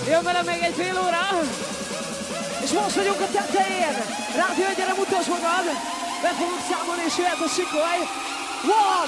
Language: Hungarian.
Jön velem még egy fél óra. És most vagyunk a tetején. Rádió, gyere, mutasd magad. Be fogunk számolni, és jöhet a sikoly. 1,